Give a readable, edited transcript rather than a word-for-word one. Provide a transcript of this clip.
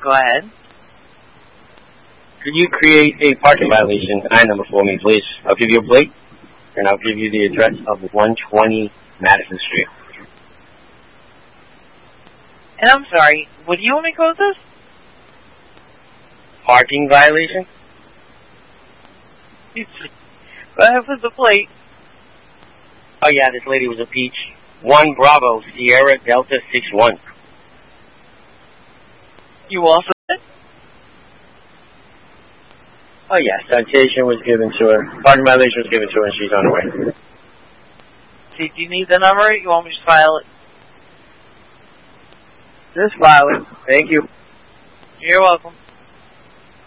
Go ahead. Could you create a parking violation I number for me, please? I'll give you a plate, and I'll give you the address of 120 Madison Street. And I'm sorry, what do you want me to call this? Parking violation? Go ahead with the plate. Oh yeah, this lady was a peach. 1 Bravo Sierra Delta 61. You also said? Oh yeah, citation was given to her. Parking violation was given to her and she's on her way. See, do you need the number? You want me to file it? Just file it. Thank you. You're welcome.